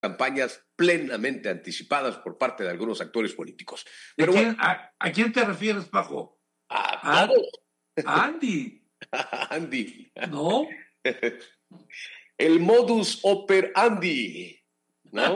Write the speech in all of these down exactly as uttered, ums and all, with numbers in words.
campañas plenamente anticipadas por parte de algunos actores políticos. Pero quién, bueno, a, ¿A quién te refieres, Paco? A todos. A Andy. Andy. ¿No? El modus operandi, ¿no?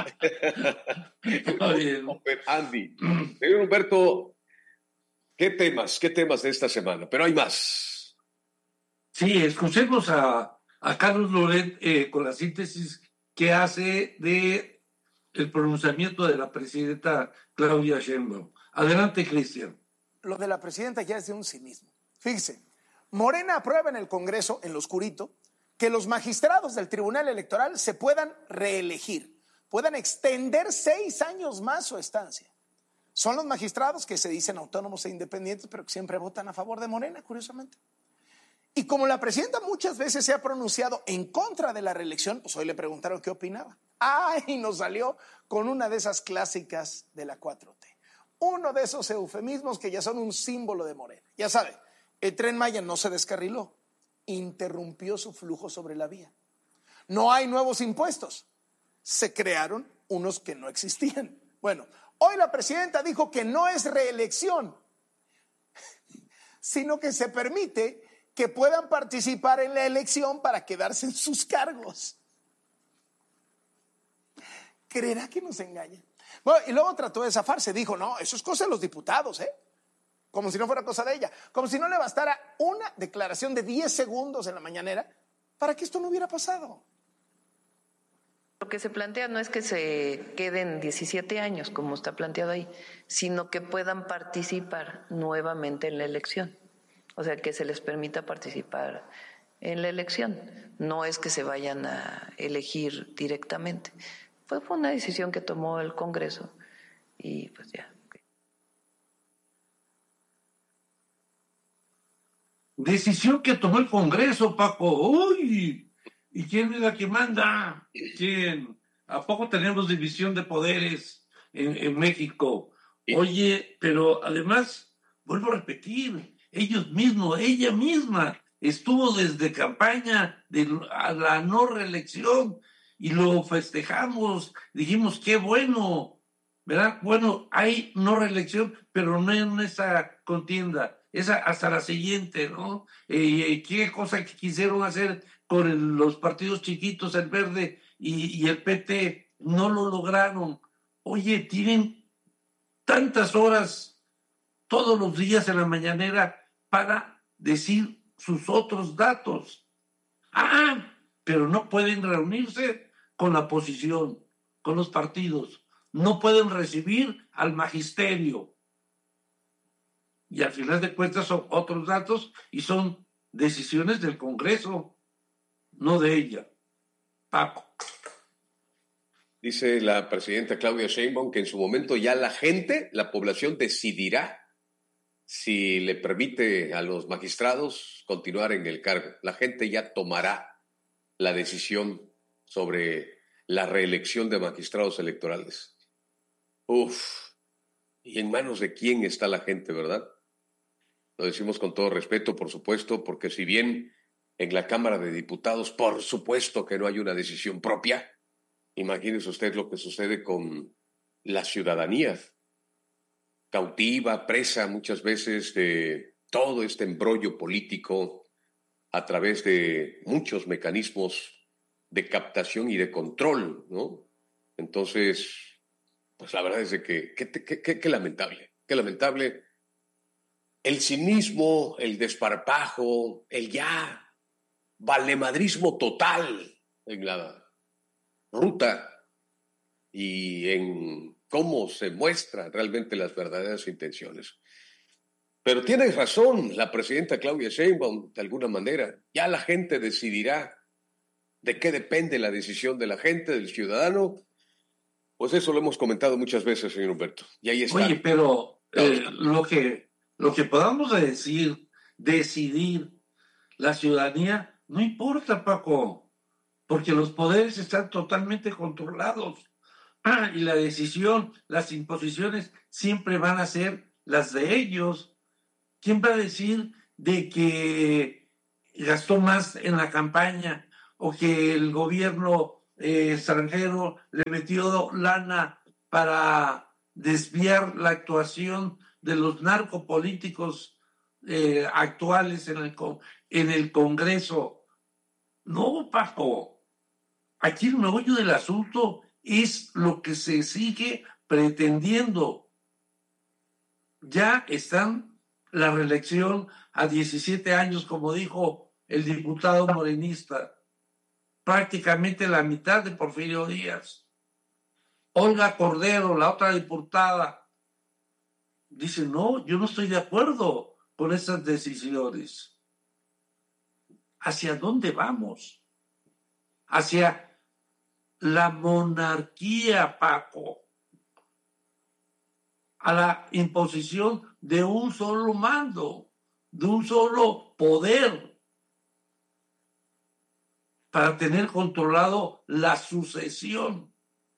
Operandi. Señor Humberto, ¿qué temas? ¿Qué temas de esta semana? Pero hay más. Sí, escuchemos a, a Carlos Loret eh, con la síntesis que hace de el pronunciamiento de la presidenta Claudia Sheinbaum. Adelante, Cristian. Lo de la presidenta ya es de un cinismo. Fíjese, Morena aprueba en el Congreso, en lo oscurito, que los magistrados del Tribunal Electoral se puedan reelegir, puedan extender seis años más su estancia. Son los magistrados que se dicen autónomos e independientes, pero que siempre votan a favor de Morena, curiosamente. Y como la presidenta muchas veces se ha pronunciado en contra de la reelección, pues hoy le preguntaron qué opinaba. ¡Ay! Nos salió con una de esas clásicas de la cuatro T. Uno de esos eufemismos que ya son un símbolo de Morena. Ya sabe, el Tren Maya no se descarriló, interrumpió su flujo sobre la vía. No hay nuevos impuestos, se crearon unos que no existían. Bueno, hoy la presidenta dijo que no es reelección, sino que se permite que puedan participar en la elección para quedarse en sus cargos. ¿Creerá que nos engaña? Bueno, y luego trató de zafarse, dijo, no, eso es cosa de los diputados, ¿eh? Como si no fuera cosa de ella, como si no le bastara una declaración de diez segundos en la mañanera para que esto no hubiera pasado. Lo que se plantea no es que se queden diecisiete años, como está planteado ahí, sino que puedan participar nuevamente en la elección. O sea, que se les permita participar en la elección. No es que se vayan a elegir directamente. Fue, fue una decisión que tomó el Congreso y pues ya. Decisión que tomó el Congreso, Paco. ¡Uy! ¿Y quién es la que manda? ¿Quién? ¿A poco tenemos división de poderes en, en México? Oye, pero además, vuelvo a repetir, ellos mismos, ella misma, estuvo desde campaña de a la no reelección y lo festejamos, dijimos, qué bueno, ¿verdad? Bueno, hay no reelección, pero no en esa contienda, esa hasta la siguiente, ¿no? Eh, qué cosa que quisieron hacer con el, los partidos chiquitos, el Verde y, y el P T, no lo lograron. Oye, tienen tantas horas todos los días en la mañanera para decir sus otros datos. Ah, pero no pueden reunirse con la oposición, con los partidos. No pueden recibir al magisterio. Y al final de cuentas son otros datos y son decisiones del Congreso, no de ella. Paco. Dice la presidenta Claudia Sheinbaum que en su momento ya la gente, la población decidirá si le permite a los magistrados continuar en el cargo. La gente ya tomará la decisión sobre la reelección de magistrados electorales. Uf, ¿y en manos de quién está la gente, verdad? Lo decimos con todo respeto, por supuesto, porque si bien en la Cámara de Diputados, por supuesto que no hay una decisión propia, imagínese usted lo que sucede con la ciudadanía, cautiva, presa muchas veces de todo este embrollo político a través de muchos mecanismos de captación y de control, ¿no? Entonces, pues la verdad es de que qué que, que, que lamentable, qué lamentable el cinismo, el desparpajo, el ya valemadrismo total en la ruta y en cómo se muestran realmente las verdaderas intenciones. Pero tiene razón la presidenta Claudia Sheinbaum, de alguna manera. Ya la gente decidirá de qué depende la decisión de la gente, del ciudadano. Pues eso lo hemos comentado muchas veces, señor Humberto. Y ahí está. Oye, pero eh, lo que, lo que podamos decir, decidir la ciudadanía, no importa, Paco, porque los poderes están totalmente controlados. Ah, y la decisión, las imposiciones siempre van a ser las de ellos. ¿Quién va a decir de que gastó más en la campaña o que el gobierno eh, extranjero le metió lana para desviar la actuación de los narcopolíticos eh, actuales en el, en el Congreso. No, Paco. Aquí el meollo del asunto es lo que se sigue pretendiendo. Ya están la reelección a diecisiete años, como dijo el diputado morenista, prácticamente la mitad de Porfirio Díaz. Olga Cordero, la otra diputada, dice, no, yo no estoy de acuerdo con esas decisiones. ¿Hacia dónde vamos? Hacia la monarquía, Paco, a la imposición de un solo mando, de un solo poder, para tener controlado la sucesión.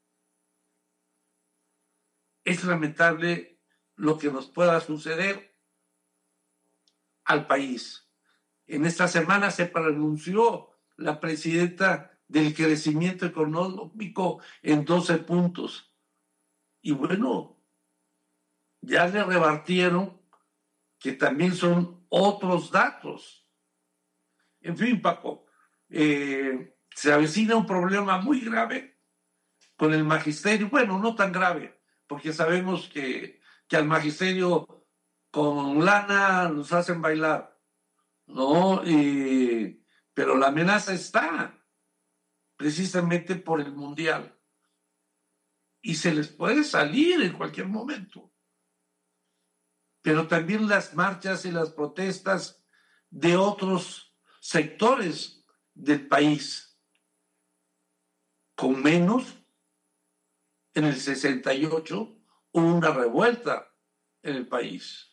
Es lamentable lo que nos pueda suceder al país. En esta semana se pronunció la presidenta del crecimiento económico en doce puntos. Y bueno, ya le rebatieron que también son otros datos. En fin, Paco, eh, se avecina un problema muy grave con el magisterio. Bueno, no tan grave, porque sabemos que, que al magisterio con lana nos hacen bailar, ¿no? Eh, pero la amenaza está precisamente por el Mundial. Y se les puede salir en cualquier momento. Pero también las marchas y las protestas de otros sectores del país, con menos. En el sesenta y ocho hubo una revuelta en el país.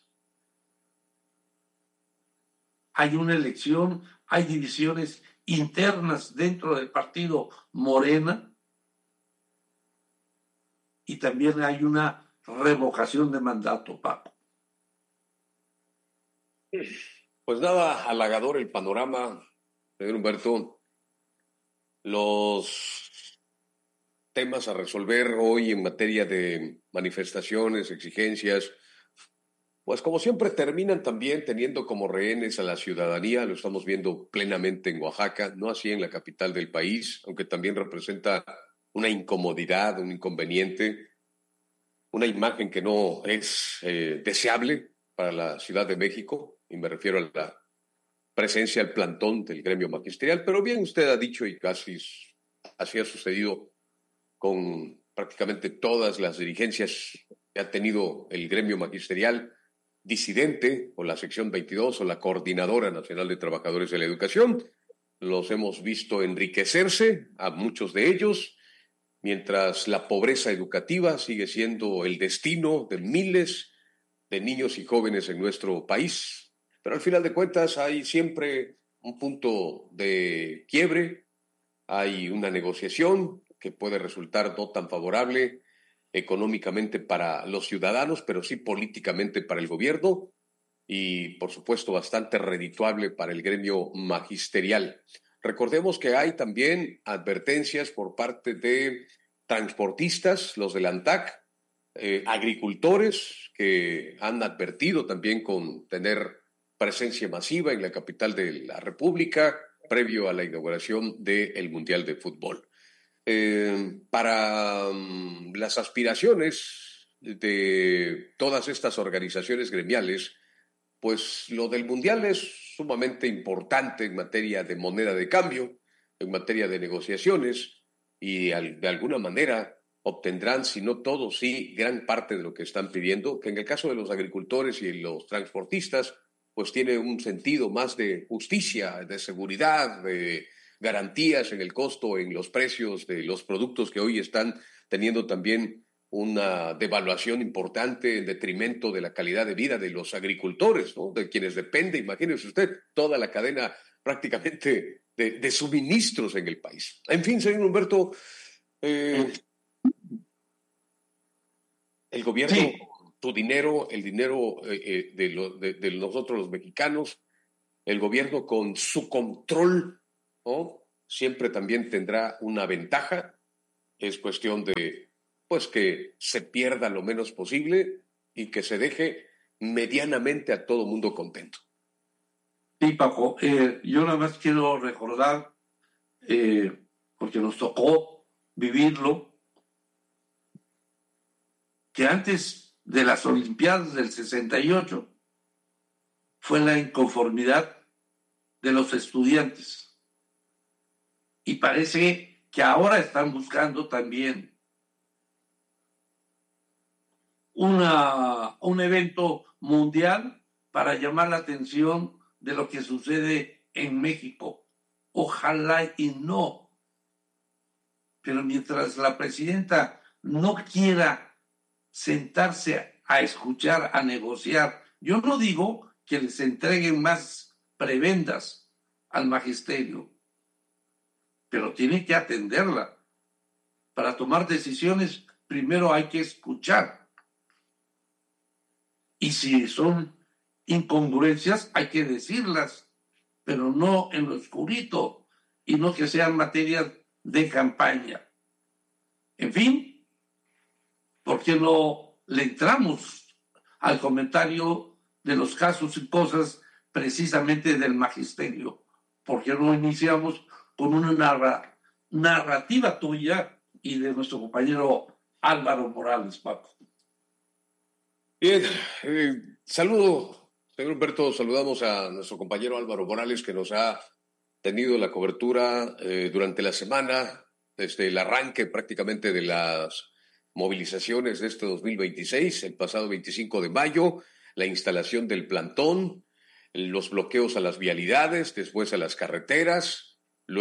Hay una elección, hay divisiones internas dentro del partido Morena y también hay una revocación de mandato, Paco. Pues nada, halagador el panorama, señor Humberto. Los temas a resolver hoy en materia de manifestaciones, exigencias, pues como siempre terminan también teniendo como rehenes a la ciudadanía. Lo estamos viendo plenamente en Oaxaca, no así en la capital del país, aunque también representa una incomodidad, un inconveniente, una imagen que no es eh, deseable para la Ciudad de México, y me refiero a la presencia, al plantón del gremio magisterial. Pero bien usted ha dicho, y casi así ha sucedido con prácticamente todas las dirigencias que ha tenido el gremio magisterial disidente, o la sección veintidós, o la Coordinadora Nacional de Trabajadores de la Educación. Los hemos visto enriquecerse, a muchos de ellos, mientras la pobreza educativa sigue siendo el destino de miles de niños y jóvenes en nuestro país. Pero al final de cuentas hay siempre un punto de quiebre, hay una negociación que puede resultar no tan favorable económicamente para los ciudadanos, pero sí políticamente para el gobierno, y por supuesto bastante redituable para el gremio magisterial. Recordemos que hay también advertencias por parte de transportistas, los del ANTAC, eh, agricultores que han advertido también con tener presencia masiva en la capital de la República previo a la inauguración del Mundial de Fútbol. Eh, para um, las aspiraciones de todas estas organizaciones gremiales, pues lo del Mundial es sumamente importante en materia de moneda de cambio, en materia de negociaciones, y al, de alguna manera obtendrán, si no todo, sí, gran parte de lo que están pidiendo, que en el caso de los agricultores y los transportistas, pues tiene un sentido más de justicia, de seguridad, de garantías en el costo, en los precios de los productos que hoy están teniendo también una devaluación importante en detrimento de la calidad de vida de los agricultores, ¿no? De quienes depende, imagínese usted, toda la cadena prácticamente de, de suministros en el país. En fin, señor Humberto, eh, el gobierno, sí. Tu dinero, el dinero eh, de, lo, de, de nosotros los mexicanos, el gobierno con su control, ¿no?, siempre también tendrá una ventaja. Es cuestión de, pues, que se pierda lo menos posible y que se deje medianamente a todo mundo contento. Sí, Paco, eh, yo nada más quiero recordar, eh, porque nos tocó vivirlo, que antes de las Olimpiadas del sesenta y ocho fue la inconformidad de los estudiantes. Y parece que ahora están buscando también una, un evento mundial para llamar la atención de lo que sucede en México. Ojalá y no. Pero mientras la presidenta no quiera sentarse a escuchar, a negociar, yo no digo que les entreguen más prebendas al magisterio, pero tiene que atenderla. Para tomar decisiones, primero hay que escuchar. Y si son incongruencias, hay que decirlas, pero no en lo oscurito, y no que sean materias de campaña. En fin, ¿por qué no le entramos al comentario de los casos y cosas precisamente del magisterio? ¿Por qué no iniciamos con una narra, narrativa tuya y de nuestro compañero Álvaro Morales, Paco? Bien, eh, saludo, señor Humberto, saludamos a nuestro compañero Álvaro Morales, que nos ha tenido la cobertura eh, durante la semana, desde el arranque prácticamente de las movilizaciones de este dos mil veintiséis, el pasado veinticinco de mayo, la instalación del plantón, los bloqueos a las vialidades, después a las carreteras,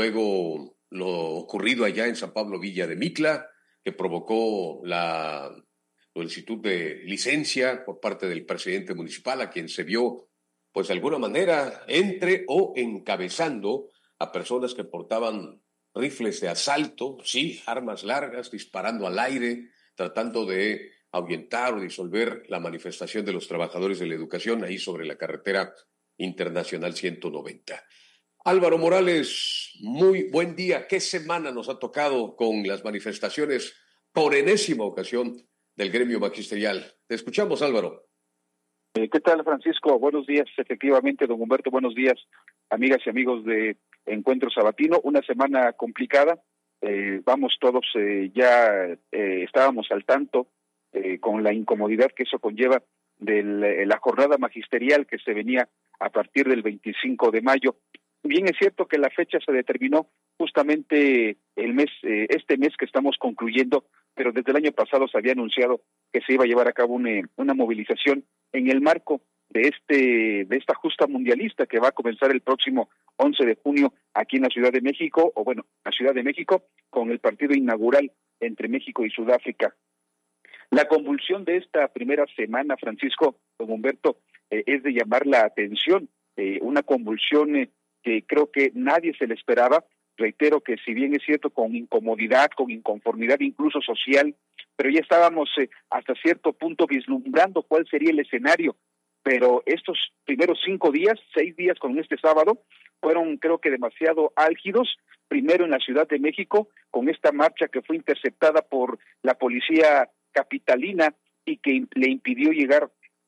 luego lo ocurrido allá en San Pablo Villa de Mitla, que provocó la solicitud de licencia por parte del presidente municipal, a quien se vio, pues de alguna manera, entre o encabezando a personas que portaban rifles de asalto, sí, armas largas, disparando al aire, tratando de ahuyentar o disolver la manifestación de los trabajadores de la educación ahí sobre la carretera internacional ciento noventa. Álvaro Morales, muy buen día. ¿Qué semana nos ha tocado con las manifestaciones por enésima ocasión del gremio magisterial? Te escuchamos, Álvaro. Eh, ¿Qué tal, Francisco? Buenos días, efectivamente, don Humberto, buenos días, amigas y amigos de Encuentro Sabatino. Una semana complicada, eh, vamos todos, eh, ya eh, estábamos al tanto eh, con la incomodidad que eso conlleva de la jornada magisterial que se venía a partir del veinticinco de mayo. Bien es cierto que la fecha se determinó justamente el mes, eh, este mes que estamos concluyendo, pero desde el año pasado se había anunciado que se iba a llevar a cabo una, una movilización en el marco de este de esta justa mundialista que va a comenzar el próximo once de junio aquí en la Ciudad de México, o bueno, la Ciudad de México, con el partido inaugural entre México y Sudáfrica. La convulsión de esta primera semana, Francisco, don Humberto, eh, es de llamar la atención, eh, una convulsión eh, que creo que nadie se le esperaba. Reitero que si bien es cierto con incomodidad, con inconformidad incluso social, pero ya estábamos eh, hasta cierto punto vislumbrando cuál sería el escenario, pero estos primeros cinco días, seis días con este sábado, fueron creo que demasiado álgidos, primero en la Ciudad de México, con esta marcha que fue interceptada por la policía capitalina y que le impidió llegar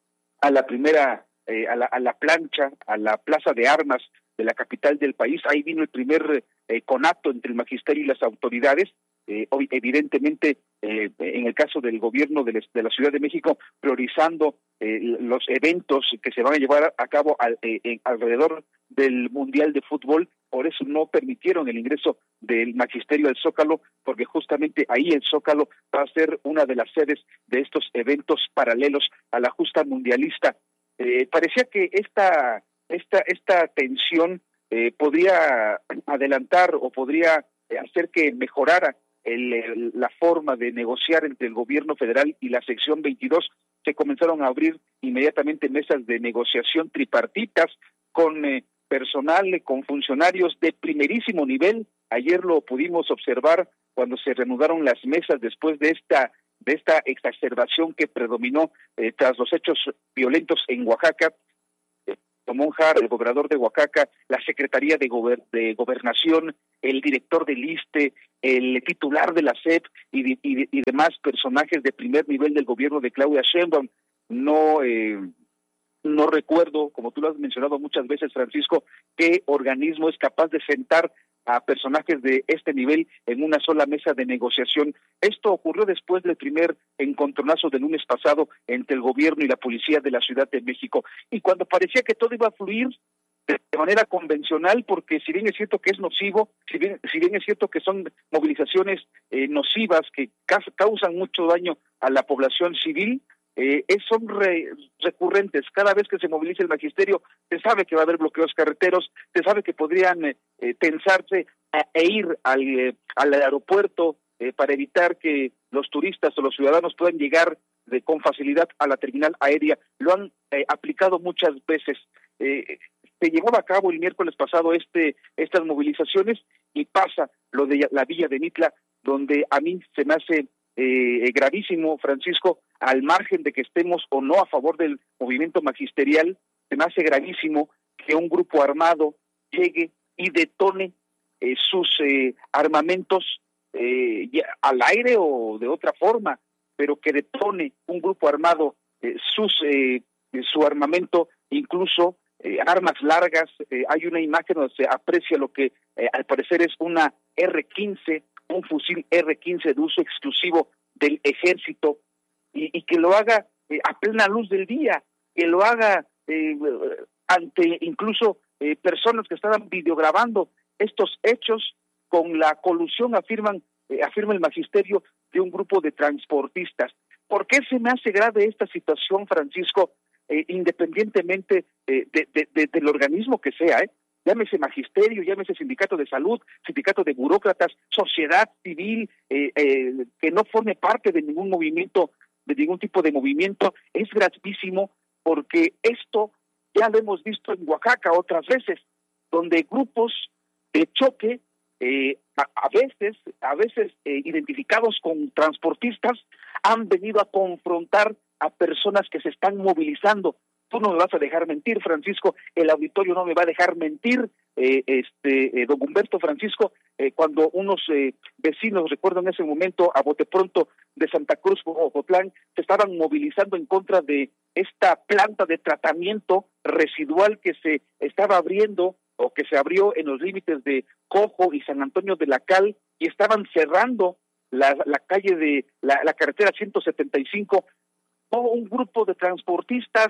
a la primera, eh, a la, a la plancha, a la plaza de armas de la capital del país. Ahí vino el primer eh, conato entre el magisterio y las autoridades. Eh, hoy, evidentemente, eh, en el caso del gobierno de, les, de la Ciudad de México, priorizando eh, los eventos que se van a llevar a cabo al, eh, en, alrededor del Mundial de Fútbol. Por eso no permitieron el ingreso del magisterio al Zócalo, porque justamente ahí el Zócalo va a ser una de las sedes de estos eventos paralelos a la justa mundialista. Eh, parecía que esta esta esta tensión eh, podría adelantar o podría hacer que mejorara el, el, la forma de negociar entre el gobierno federal y la sección veintidós. Se comenzaron a abrir inmediatamente mesas de negociación tripartitas con eh, personal, con funcionarios de primerísimo nivel. Ayer lo pudimos observar cuando se reanudaron las mesas después de esta de esta exacerbación que predominó eh, tras los hechos violentos en Oaxaca. Tomón Jara, el gobernador de Oaxaca, la Secretaría de, Gober de Gobernación, el director del ISSSTE, el titular de la S E P y, de, y, de, y demás personajes de primer nivel del gobierno de Claudia Sheinbaum. No, eh, no recuerdo, como tú lo has mencionado muchas veces, Francisco, qué organismo es capaz de sentar a personajes de este nivel en una sola mesa de negociación. Esto ocurrió después del primer encontronazo del lunes pasado entre el gobierno y la policía de la Ciudad de México. Y cuando parecía que todo iba a fluir de manera convencional, porque si bien es cierto que es nocivo, si bien, si bien es cierto que son movilizaciones eh, nocivas que ca causan mucho daño a la población civil, Eh, son re, recurrentes. Cada vez que se moviliza el magisterio, se sabe que va a haber bloqueos carreteros, se sabe que podrían eh, eh, tensarse a, e ir al, eh, al aeropuerto eh, para evitar que los turistas o los ciudadanos puedan llegar de, con facilidad a la terminal aérea. Lo han eh, aplicado muchas veces. Eh, se llevaba a cabo el miércoles pasado este estas movilizaciones y pasa lo de la Villa de Mitla, donde a mí se me hace eh, gravísimo, Francisco, al margen de que estemos o no a favor del movimiento magisterial, se me hace gravísimo que un grupo armado llegue y detone eh, sus eh, armamentos eh, al aire o de otra forma, pero que detone un grupo armado eh, sus eh, su armamento, incluso eh, armas largas. Eh, hay una imagen donde se aprecia lo que eh, al parecer es una R quince, un fusil R quince de uso exclusivo del ejército, y, y que lo haga eh, a plena luz del día, que lo haga eh, ante incluso eh, personas que estaban videograbando estos hechos con la colusión, afirman, eh, afirma el magisterio, de un grupo de transportistas. ¿Por qué se me hace grave esta situación, Francisco? Eh, independientemente eh, de, de, de, del organismo que sea, ¿eh? Llámese magisterio, llámese sindicato de salud, sindicato de burócratas, sociedad civil, eh, eh, que no forme parte de ningún movimiento, de ningún tipo de movimiento, es gravísimo, porque esto ya lo hemos visto en Oaxaca otras veces, donde grupos de choque, eh, a, a veces, a veces eh, identificados con transportistas, han venido a confrontar a personas que se están movilizando. Tú no me vas a dejar mentir, Francisco, el auditorio no me va a dejar mentir, eh, este eh, don Humberto, Francisco, eh, cuando unos eh, vecinos, recuerdo en ese momento, a bote pronto de Santa Cruz, Ocotlán, se estaban movilizando en contra de esta planta de tratamiento residual que se estaba abriendo o que se abrió en los límites de Cojo y San Antonio de la Cal, y estaban cerrando la, la calle de la, la carretera ciento setenta y cinco, o un grupo de transportistas,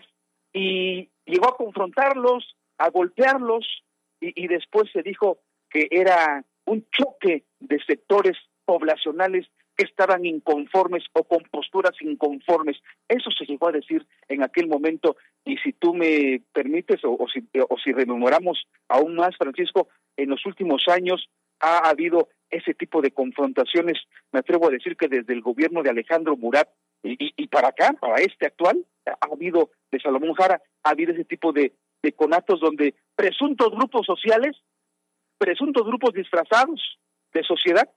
y llegó a confrontarlos, a golpearlos, y, y después se dijo que era un choque de sectores poblacionales que estaban inconformes o con posturas inconformes. Eso se llegó a decir en aquel momento, y si tú me permites, o, o, si, o si rememoramos aún más, Francisco, en los últimos años ha habido ese tipo de confrontaciones. Me atrevo a decir que desde el gobierno de Alejandro Murat y, y, y para acá, para este actual, ha habido, de Salomón Jara, ha habido ese tipo de, de conatos donde presuntos grupos sociales, presuntos grupos disfrazados de sociedad,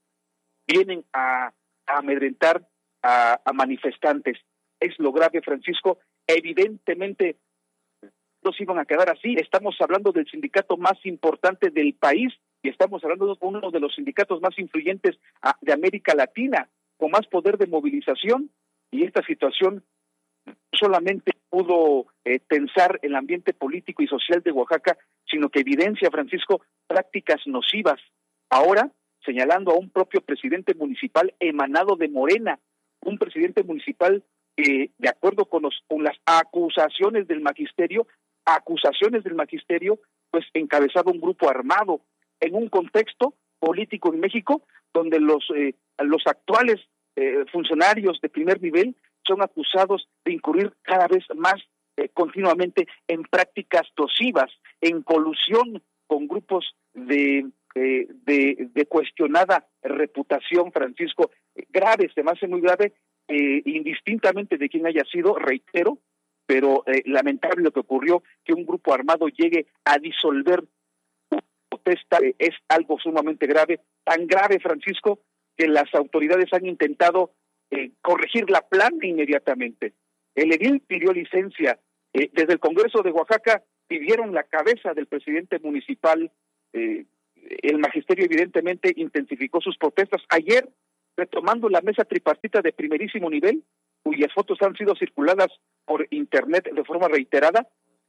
vienen a, a amedrentar a, a manifestantes. Es lo grave, Francisco. Evidentemente no se iban a quedar así. Estamos hablando del sindicato más importante del país y estamos hablando de uno de los sindicatos más influyentes a, de América Latina, con más poder de movilización, y esta situación solamente pudo eh, tensar el ambiente político y social de Oaxaca, sino que evidencia, Francisco, prácticas nocivas. Ahora, señalando a un propio presidente municipal emanado de Morena, un presidente municipal que, eh, de acuerdo con, los, con las acusaciones del magisterio, acusaciones del magisterio, pues encabezaba un grupo armado en un contexto político en México donde los, eh, los actuales eh, funcionarios de primer nivel son acusados de incurrir cada vez más eh, continuamente en prácticas nocivas, en colusión con grupos de, eh, de, de cuestionada reputación, Francisco. Grave, se me hace muy grave, eh, indistintamente de quién haya sido, reitero, pero eh, lamentable lo que ocurrió, que un grupo armado llegue a disolver una protesta, eh, es algo sumamente grave, tan grave, Francisco, que las autoridades han intentado Eh, corregir la plana inmediatamente. El edil pidió licencia, eh, desde el Congreso de Oaxaca pidieron la cabeza del presidente municipal. Eh, el magisterio evidentemente intensificó sus protestas. Ayer, retomando la mesa tripartita de primerísimo nivel, cuyas fotos han sido circuladas por internet de forma reiterada,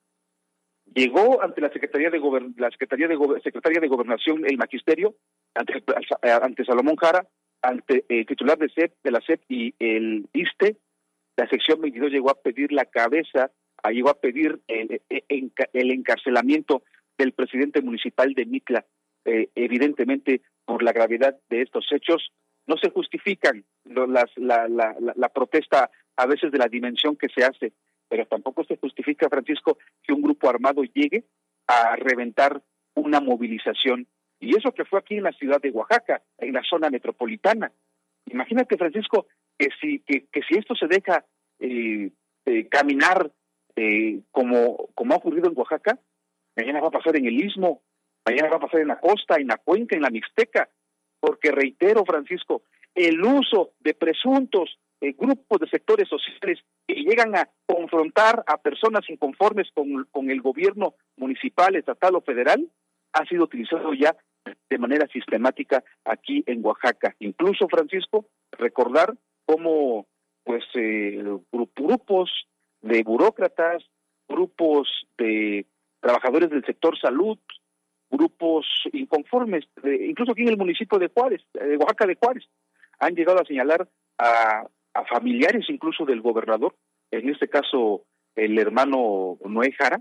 llegó ante la Secretaría de Gobern la Secretaría de Go Secretaría de Gobernación el magisterio, ante, ante Salomón Jara, ante el titular de, C E P, de la C E P y el ISSSTE. La sección veintidós llegó a pedir la cabeza, llegó a pedir el, el, el encarcelamiento del presidente municipal de Mitla. Eh, evidentemente, por la gravedad de estos hechos, no se justifican lo, las, la, la, la, la protesta a veces de la dimensión que se hace, pero tampoco se justifica, Francisco, que un grupo armado llegue a reventar una movilización. Y eso que fue aquí en la ciudad de Oaxaca, en la zona metropolitana. Imagínate, Francisco, que si que, que si esto se deja eh, eh, caminar eh, como, como ha ocurrido en Oaxaca, mañana va a pasar en el Istmo, mañana va a pasar en la costa, en la cuenca, en la Mixteca, porque reitero, Francisco, el uso de presuntos eh, grupos de sectores sociales que llegan a confrontar a personas inconformes con, con el gobierno municipal, estatal o federal, ha sido utilizado ya de manera sistemática aquí en Oaxaca. Incluso, Francisco, recordar cómo pues eh, grupos de burócratas, grupos de trabajadores del sector salud, grupos inconformes, eh, incluso aquí en el municipio de Juárez, de Oaxaca de Juárez, han llegado a señalar a, a familiares incluso del gobernador, en este caso el hermano Noé Jara,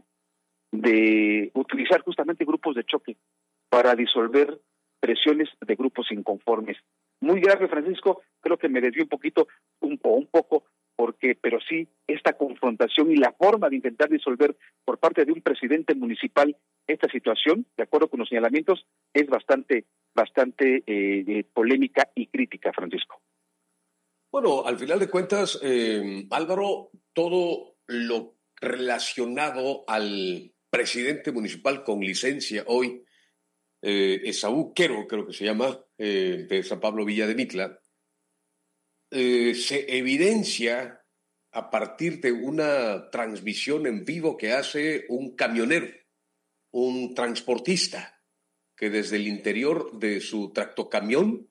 de utilizar justamente grupos de choque para disolver presiones de grupos inconformes. Muy grave, Francisco, creo que me desvió un poquito, un, o un poco, porque, pero sí, esta confrontación y la forma de intentar disolver por parte de un presidente municipal esta situación, de acuerdo con los señalamientos, es bastante, bastante eh, polémica y crítica, Francisco. Bueno, al final de cuentas, eh, Álvaro, todo lo relacionado al presidente municipal con licencia hoy, eh, Esaú Quero, creo que se llama, eh, de San Pablo Villa de Mitla, eh, se evidencia a partir de una transmisión en vivo que hace un camionero, un transportista, que desde el interior de su tractocamión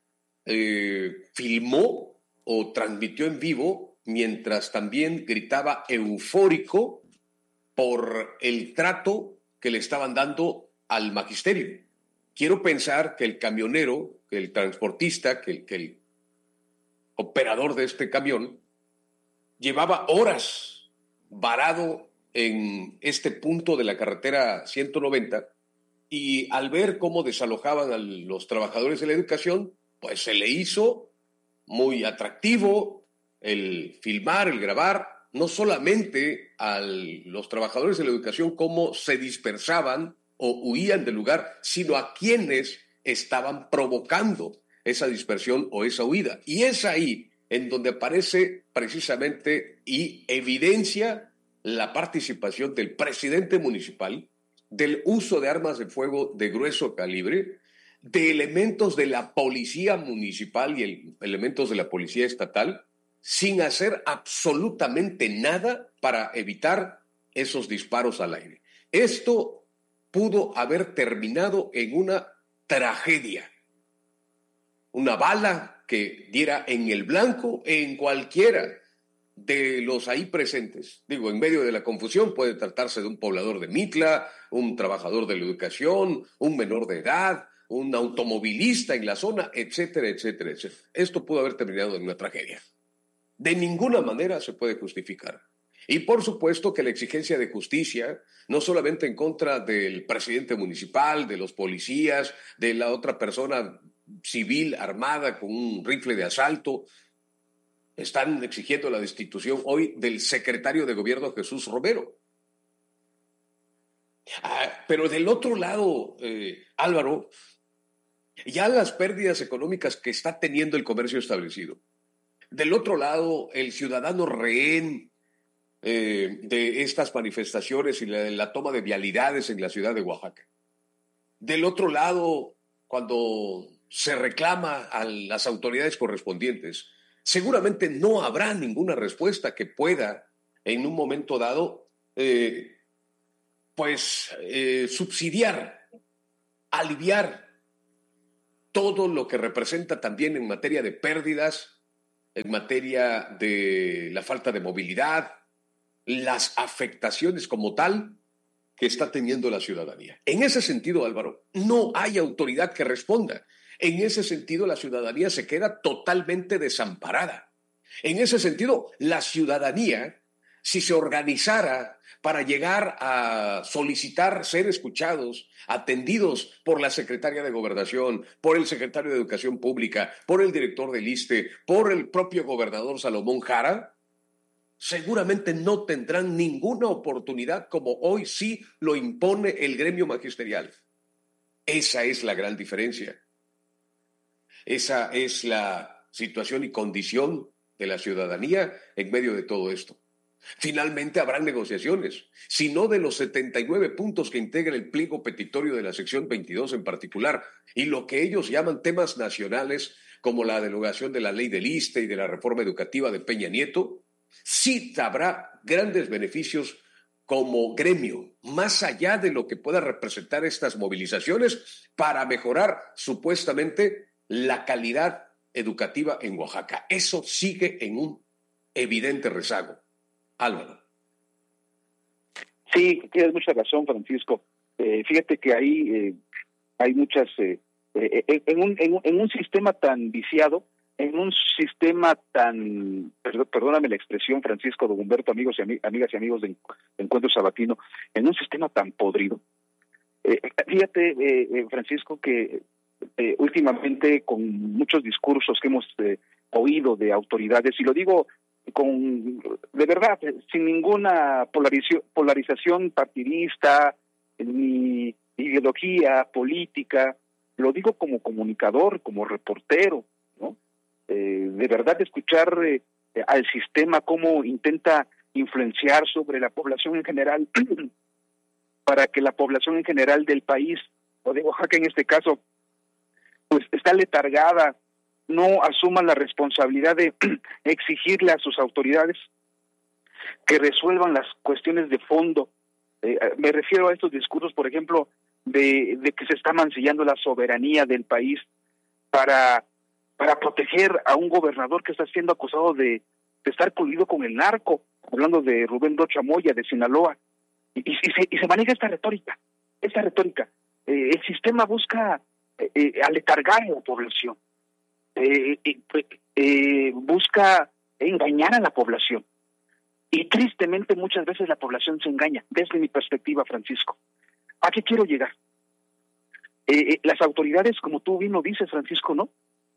eh, filmó o transmitió en vivo, mientras también gritaba eufórico por el trato que le estaban dando al magisterio. Quiero pensar que el camionero, que el transportista, que, que el operador de este camión, llevaba horas varado en este punto de la carretera ciento noventa y al ver cómo desalojaban a los trabajadores de la educación, pues se le hizo muy atractivo el filmar, el grabar, no solamente a los trabajadores de la educación cómo se dispersaban o huían del lugar, sino a quienes estaban provocando esa dispersión o esa huida. Y es ahí en donde aparece precisamente y evidencia la participación del presidente municipal, del uso de armas de fuego de grueso calibre, de elementos de la policía municipal y el, elementos de la policía estatal, sin hacer absolutamente nada para evitar esos disparos al aire. Esto pudo haber terminado en una tragedia. Una bala que diera en el blanco en cualquiera de los ahí presentes. Digo, en medio de la confusión puede tratarse de un poblador de Mitla, un trabajador de la educación, un menor de edad, un automovilista en la zona, etcétera, etcétera, etcétera. Esto pudo haber terminado en una tragedia. De ninguna manera se puede justificar. Y por supuesto que la exigencia de justicia, no solamente en contra del presidente municipal, de los policías, de la otra persona civil armada con un rifle de asalto, están exigiendo la destitución hoy del secretario de gobierno Jesús Romero. Ah, pero del otro lado, eh, Álvaro, ya las pérdidas económicas que está teniendo el comercio establecido. Del otro lado, el ciudadano rehén eh, de estas manifestaciones y la, la toma de vialidades en la ciudad de Oaxaca. Del otro lado, cuando se reclama a las autoridades correspondientes, seguramente no habrá ninguna respuesta que pueda, en un momento dado, eh, pues, eh, subsidiar, aliviar todo lo que representa también en materia de pérdidas, en materia de la falta de movilidad, las afectaciones como tal que está teniendo la ciudadanía. En ese sentido, Álvaro, no hay autoridad que responda. En ese sentido, la ciudadanía se queda totalmente desamparada. En ese sentido, la ciudadanía, si se organizara para llegar a solicitar ser escuchados, atendidos por la secretaria de Gobernación, por el secretario de Educación Pública, por el director del ISSSTE, por el propio gobernador Salomón Jara, seguramente no tendrán ninguna oportunidad como hoy sí lo impone el gremio magisterial. Esa es la gran diferencia. Esa es la situación y condición de la ciudadanía en medio de todo esto. Finalmente habrán negociaciones, si no de los setenta y nueve puntos que integra el pliego petitorio de la sección veintidós en particular, y lo que ellos llaman temas nacionales, como la derogación de la ley del ISSSTE y de la reforma educativa de Peña Nieto, sí habrá grandes beneficios como gremio, más allá de lo que pueda representar estas movilizaciones para mejorar supuestamente la calidad educativa en Oaxaca. Eso sigue en un evidente rezago. Álvaro. Sí, tienes mucha razón, Francisco. Eh, fíjate que ahí eh, hay muchas... Eh, eh, en, un, en, un, en un sistema tan viciado, en un sistema tan... Perdón, perdóname la expresión, Francisco, don Humberto, amigos y ami, amigas y amigos de, de Encuentro Sabatino, en un sistema tan podrido. Eh, fíjate, eh, eh, Francisco, que eh, últimamente con muchos discursos que hemos eh, oído de autoridades, y lo digo con de verdad, sin ninguna polarización, polarización partidista, ni ideología política, lo digo como comunicador, como reportero, ¿no? Eh, de verdad escuchar eh, al sistema cómo intenta influenciar sobre la población en general, para que la población en general del país, o de Oaxaca en este caso, pues está letargada, no asuman la responsabilidad de exigirle a sus autoridades que resuelvan las cuestiones de fondo. Eh, me refiero a estos discursos, por ejemplo, de, de que se está mancillando la soberanía del país para, para proteger a un gobernador que está siendo acusado de, de estar coludido con el narco, hablando de Rubén Rocha Moya, de Sinaloa, y, y, y, se, y se maneja esta retórica, esta retórica. Eh, el sistema busca eh, eh, aletargar a la población. Eh, eh, eh, busca engañar a la población, y tristemente muchas veces la población se engaña. Desde mi perspectiva, Francisco, ¿a qué quiero llegar? Eh, eh, las autoridades, como tú bien lo dices, Francisco, ¿no?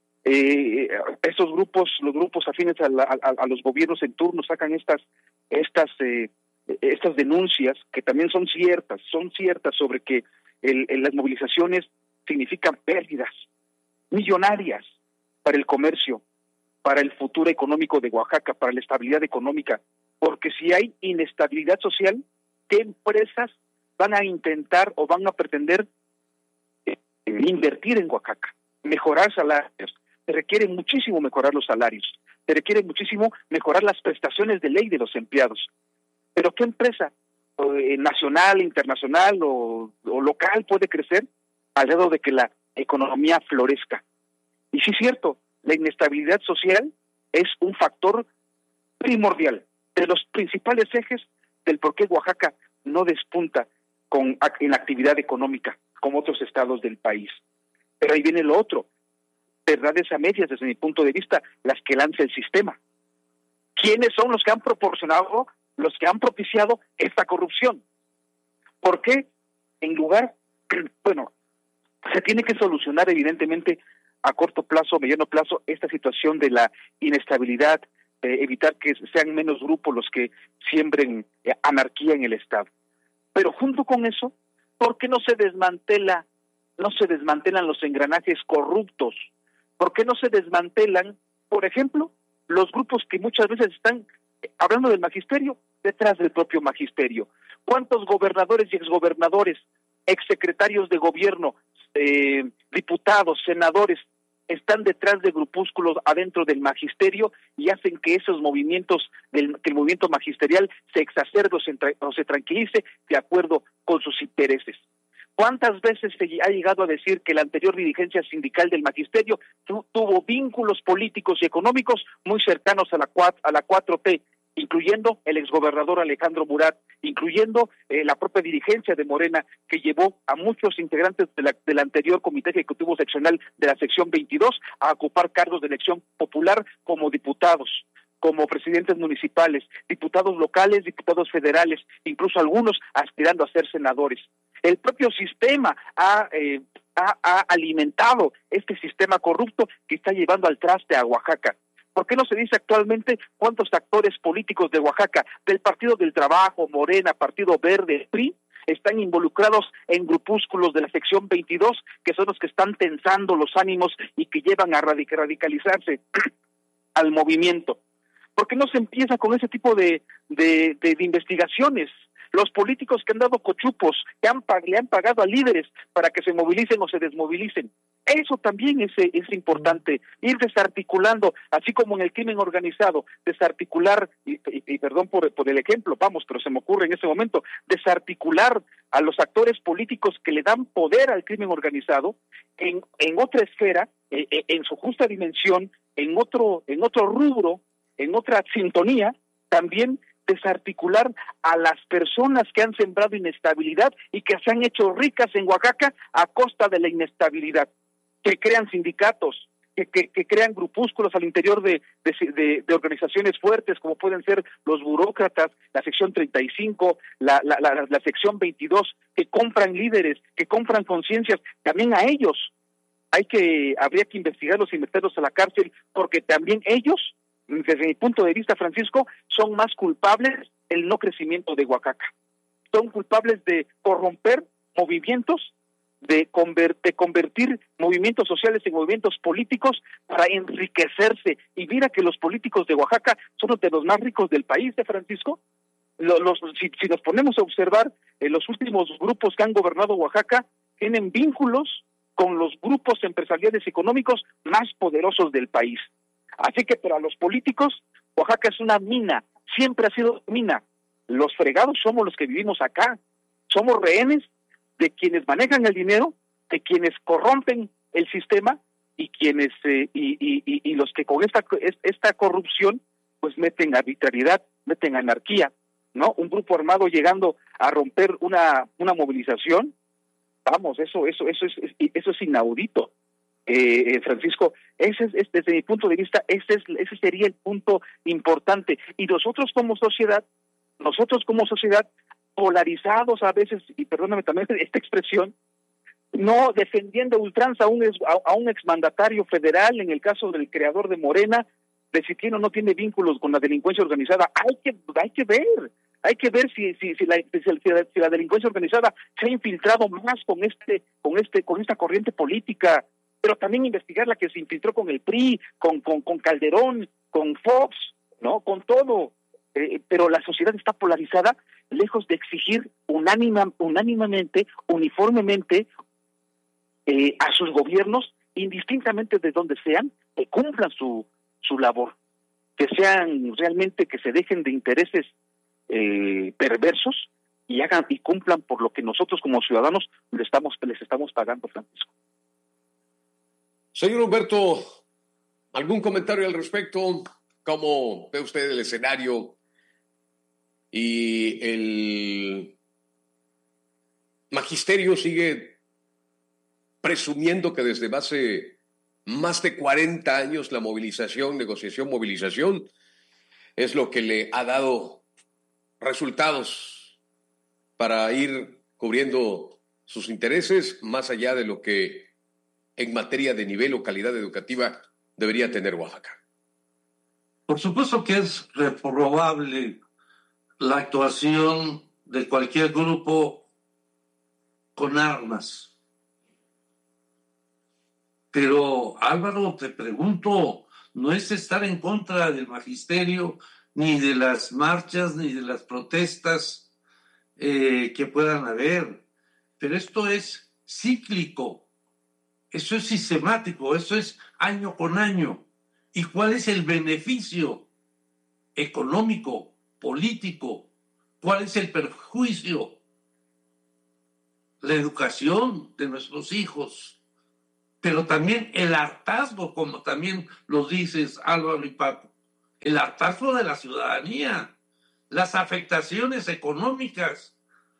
Eh, estos grupos, los grupos afines a, la, a, a los gobiernos en turno sacan estas, estas, eh, estas denuncias que también son ciertas, son ciertas sobre que el, el, las movilizaciones significan pérdidas millonarias para el comercio, para el futuro económico de Oaxaca, para la estabilidad económica, porque si hay inestabilidad social, ¿qué empresas van a intentar o van a pretender eh, invertir en Oaxaca? Mejorar salarios. Se requiere muchísimo mejorar los salarios, se requiere muchísimo mejorar las prestaciones de ley de los empleados. Pero ¿qué empresa eh, nacional, internacional o, o local puede crecer al lado de que la economía florezca? Y sí es cierto, la inestabilidad social es un factor primordial, de los principales ejes del por qué Oaxaca no despunta con, en la actividad económica como otros estados del país. Pero ahí viene lo otro, verdades a medias desde mi punto de vista, las que lanza el sistema. ¿Quiénes son los que han proporcionado, los que han propiciado esta corrupción? ¿Por qué en lugar, bueno, se tiene que solucionar evidentemente a corto plazo, mediano plazo, esta situación de la inestabilidad, eh, evitar que sean menos grupos los que siembren eh, anarquía en el Estado? Pero junto con eso, ¿por qué no se desmantela, no se desmantelan los engranajes corruptos? ¿Por qué no se desmantelan, por ejemplo, los grupos que muchas veces están, eh, hablando del magisterio, detrás del propio magisterio? ¿Cuántos gobernadores y exgobernadores, exsecretarios de gobierno, eh, diputados, senadores, están detrás de grupúsculos adentro del magisterio y hacen que esos movimientos, del, que el movimiento magisterial se exacerbe o se, o se tranquilice de acuerdo con sus intereses. ¿Cuántas veces se ha llegado a decir que la anterior dirigencia sindical del magisterio tu, tuvo vínculos políticos y económicos muy cercanos a la, a la cuatro T, incluyendo el exgobernador Alejandro Murat, incluyendo eh, la propia dirigencia de Morena, que llevó a muchos integrantes de la, del anterior Comité Ejecutivo Seccional de la sección veintidós a ocupar cargos de elección popular como diputados, como presidentes municipales, diputados locales, diputados federales, incluso algunos aspirando a ser senadores? El propio sistema ha, eh, ha, ha alimentado este sistema corrupto que está llevando al traste a Oaxaca. ¿Por qué no se dice actualmente cuántos actores políticos de Oaxaca, del Partido del Trabajo, Morena, Partido Verde, P R I, están involucrados en grupúsculos de la sección veintidós, que son los que están tensando los ánimos y que llevan a radic- radicalizarse al movimiento? ¿Por qué no se empieza con ese tipo de, de, de, de investigaciones? Los políticos que han dado cochupos, que han, le han pagado a líderes para que se movilicen o se desmovilicen. Eso también es, es importante, ir desarticulando, así como en el crimen organizado, desarticular, y, y, y perdón por, por el ejemplo, vamos, pero se me ocurre en ese momento, desarticular a los actores políticos que le dan poder al crimen organizado en, en otra esfera, en, en su justa dimensión, en otro, en otro rubro, en otra sintonía, también desarticular a las personas que han sembrado inestabilidad y que se han hecho ricas en Oaxaca a costa de la inestabilidad, que crean sindicatos, que, que, que crean grupúsculos al interior de, de, de, de organizaciones fuertes, como pueden ser los burócratas, la sección treinta y cinco, la, la, la, la sección veintidós, que compran líderes, que compran conciencias. También a ellos hay que, habría que investigarlos y meterlos a la cárcel, porque también ellos, desde mi punto de vista, Francisco, son más culpables del no crecimiento de Oaxaca. Son culpables de corromper movimientos, de, conver- de convertir movimientos sociales en movimientos políticos para enriquecerse. Y mira que los políticos de Oaxaca son de los más ricos del país, ¿de Francisco? Los, los, si, si nos ponemos a observar, eh, los últimos grupos que han gobernado Oaxaca tienen vínculos con los grupos empresariales y económicos más poderosos del país. Así que para los políticos, Oaxaca es una mina, siempre ha sido mina. Los fregados somos los que vivimos acá, somos rehenes de quienes manejan el dinero, de quienes corrompen el sistema y quienes eh, y, y, y, y los que con esta esta corrupción pues meten arbitrariedad, meten anarquía, ¿no? Un grupo armado llegando a romper una una movilización, vamos, eso eso eso es eso es inaudito. Eh, Francisco, ese es, es, desde mi punto de vista, ese, es, ese sería el punto importante. Y nosotros como sociedad, nosotros como sociedad, polarizados a veces, y perdóname también esta expresión, no defendiendo a ultranza a un, ex, a, a un exmandatario federal, en el caso del creador de Morena, de si tiene o no tiene vínculos con la delincuencia organizada. Hay que, hay que ver, hay que ver si, si, si, la, si, la, si la delincuencia organizada se ha infiltrado más con este, con este, con esta corriente política, pero también investigar la que se infiltró con el P R I, con, con, con Calderón, con Fox, ¿no? Con todo. Eh, pero la sociedad está polarizada, lejos de exigir unánima, unánimamente, uniformemente eh, a sus gobiernos, indistintamente de donde sean, que cumplan su, su labor, que sean realmente, que se dejen de intereses eh, perversos y hagan y cumplan por lo que nosotros como ciudadanos les estamos, les estamos pagando, Francisco. Señor Humberto, ¿algún comentario al respecto? ¿Cómo ve usted el escenario y el magisterio sigue presumiendo que desde hace más de cuarenta años la movilización, negociación, movilización es lo que le ha dado resultados para ir cubriendo sus intereses más allá de lo que en materia de nivel o calidad educativa debería tener Oaxaca? Por supuesto que es reprobable la actuación de cualquier grupo con armas. Pero, Álvaro, te pregunto, no es estar en contra del magisterio, ni de las marchas, ni de las protestas eh, que puedan haber, pero esto es cíclico. Eso es sistemático, eso es año con año. ¿Y cuál es el beneficio económico, político? ¿Cuál es el perjuicio? La educación de nuestros hijos, pero también el hartazgo, como también lo dices Álvaro y Paco, el hartazgo de la ciudadanía, las afectaciones económicas,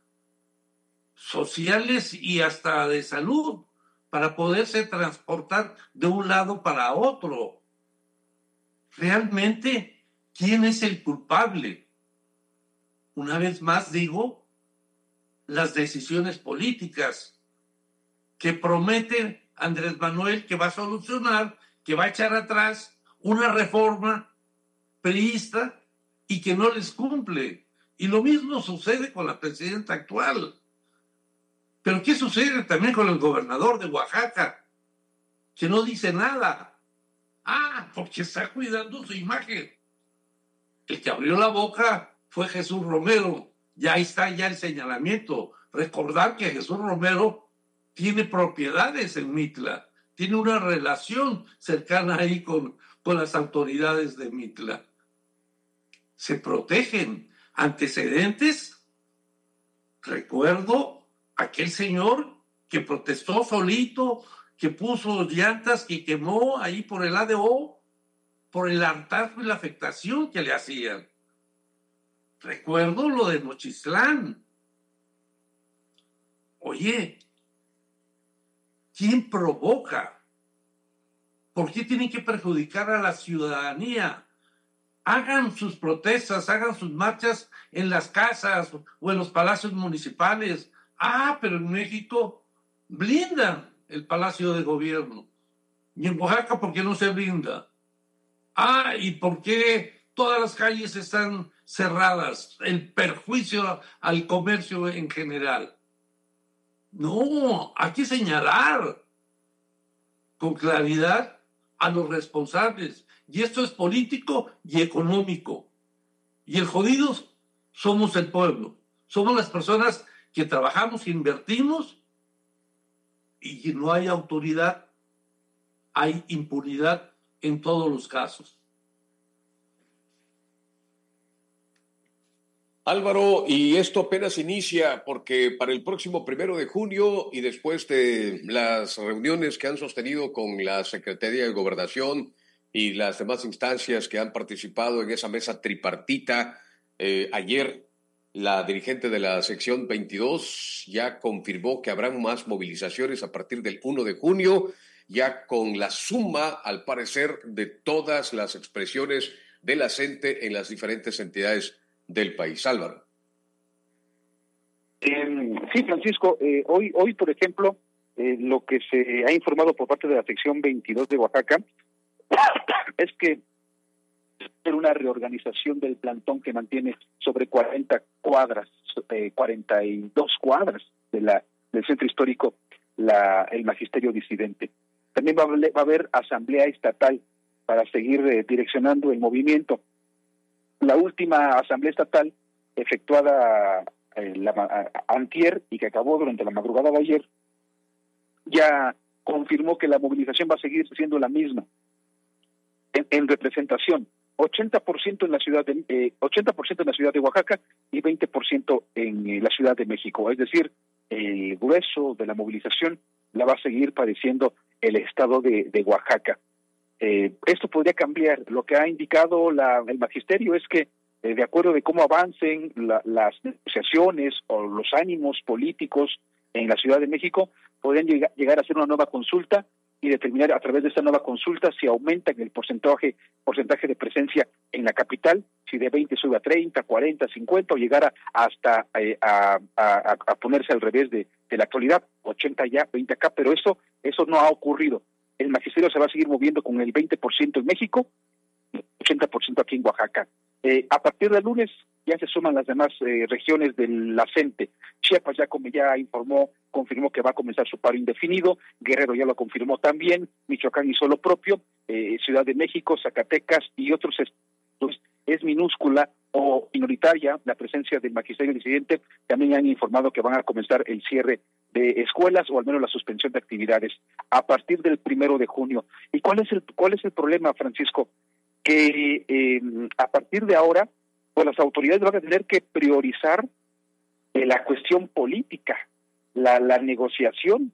sociales y hasta de salud, para poderse transportar de un lado para otro. Realmente, ¿quién es el culpable? Una vez más digo, las decisiones políticas que prometen Andrés Manuel que va a solucionar, que va a echar atrás una reforma priista y que no les cumple. Y lo mismo sucede con la presidenta actual. Pero ¿qué sucede también con el gobernador de Oaxaca? Que no dice nada. Ah, porque está cuidando su imagen. El que abrió la boca fue Jesús Romero. Ya está ya el señalamiento. Recordar que Jesús Romero tiene propiedades en Mitla. Tiene una relación cercana ahí con, con las autoridades de Mitla. Se protegen. Antecedentes. Recuerdo aquel señor que protestó solito, que puso llantas, que quemó ahí por el A D O, por el hartazgo y la afectación que le hacían. Recuerdo lo de Nochistlán. Oye, ¿quién provoca? ¿Por qué tienen que perjudicar a la ciudadanía? Hagan sus protestas, hagan sus marchas en las casas o en los palacios municipales. Ah, pero en México blindan el Palacio de Gobierno. ¿Y en Oaxaca por qué no se blinda? Ah, ¿y por qué todas las calles están cerradas? El perjuicio al comercio en general. No, hay que señalar con claridad a los responsables. Y esto es político y económico. Y el jodidos somos el pueblo. Somos las personas que trabajamos, invertimos y no hay autoridad, hay impunidad en todos los casos. Álvaro, y esto apenas inicia porque para el próximo primero de junio y después de las reuniones que han sostenido con la Secretaría de Gobernación y las demás instancias que han participado en esa mesa tripartita, eh, ayer la dirigente de la sección veintidós ya confirmó que habrán más movilizaciones a partir del primero de junio, ya con la suma, al parecer, de todas las expresiones de la gente en las diferentes entidades del país. Álvaro. Eh, sí, Francisco, eh, hoy, hoy, por ejemplo, eh, lo que se ha informado por parte de la sección veintidós de Oaxaca es que es una reorganización del plantón que mantiene sobre cuarenta cuadras, eh, cuarenta y dos cuadras de la, del centro histórico, la, el magisterio disidente. También va a, va a haber asamblea estatal para seguir eh, direccionando el movimiento. La última asamblea estatal efectuada eh, la, a, antier y que acabó durante la madrugada de ayer, ya confirmó que la movilización va a seguir siendo la misma en, en representación. ochenta por ciento en la ciudad de eh, ochenta por ciento en la ciudad de Oaxaca y veinte por ciento en eh, la Ciudad de México, es decir, el grueso de la movilización la va a seguir padeciendo el estado de, de Oaxaca. Eh, esto podría cambiar. Lo que ha indicado la, el magisterio es que eh, de acuerdo de cómo avancen la, las negociaciones o los ánimos políticos en la Ciudad de México, podrían llegar, llegar a hacer una nueva consulta y determinar a través de esta nueva consulta si aumenta el porcentaje porcentaje de presencia en la capital, si de veinte sube a treinta, cuarenta, cincuenta o llegara hasta eh, a, a, a ponerse al revés de, de la actualidad, ochenta ya, veinte acá, pero eso eso no ha ocurrido. El magisterio se va a seguir moviendo con el veinte por ciento en México, ochenta por ciento aquí en Oaxaca. Eh, a partir del lunes ya se suman las demás eh, regiones del la CENTE. Chiapas ya como ya informó, confirmó que va a comenzar su paro indefinido, Guerrero ya lo confirmó también, Michoacán hizo lo propio, eh, Ciudad de México, Zacatecas y otros estados es minúscula o minoritaria la presencia del magisterio disidente. También han informado que van a comenzar el cierre de escuelas o al menos la suspensión de actividades a partir del primero de junio. ¿Y cuál es el cuál es el problema, Francisco? Que eh, a partir de ahora, pues las autoridades van a tener que priorizar eh, la cuestión política, la, la negociación,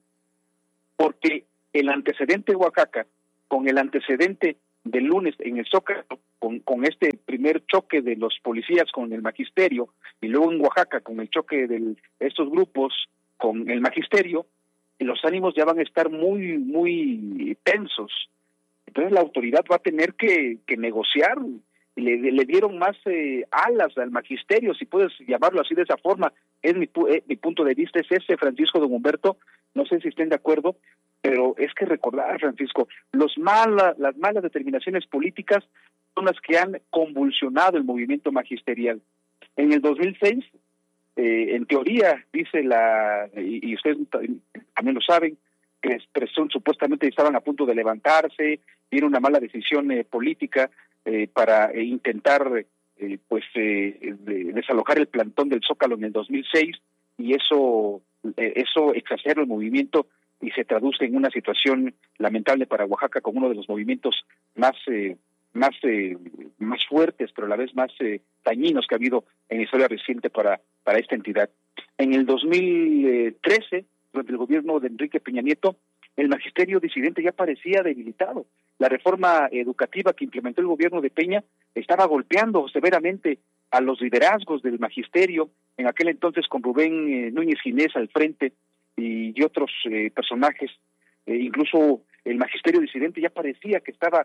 porque el antecedente de Oaxaca, con el antecedente del lunes en el Zócalo, con, con este primer choque de los policías con el magisterio, y luego en Oaxaca con el choque de estos grupos con el magisterio, los ánimos ya van a estar muy, muy tensos. Entonces la autoridad va a tener que, que negociar. Le, le dieron más eh, alas al magisterio, si puedes llamarlo así de esa forma. Es mi, eh, mi punto de vista, es ese, Francisco, don Humberto. No sé si estén de acuerdo, pero es que recordar, Francisco, los mala, las malas determinaciones políticas son las que han convulsionado el movimiento magisterial. En el dos mil seis, eh, en teoría, dice la, y, y ustedes también lo saben, que expresó, supuestamente estaban a punto de levantarse, tiene una mala decisión eh, política eh, para eh, intentar eh, pues eh, de, desalojar el plantón del Zócalo en el dos mil seis, y eso eh, eso exacerba el movimiento y se traduce en una situación lamentable para Oaxaca, como uno de los movimientos más eh, más eh, más fuertes, pero a la vez más eh, dañinos que ha habido en la historia reciente para para esta entidad. En el dos mil trece, durante el gobierno de Enrique Peña Nieto, el magisterio disidente ya parecía debilitado. La reforma educativa que implementó el gobierno de Peña estaba golpeando severamente a los liderazgos del magisterio, en aquel entonces con Rubén eh, Núñez Ginés al frente y, y otros eh, personajes. Eh, incluso el magisterio disidente ya parecía que estaba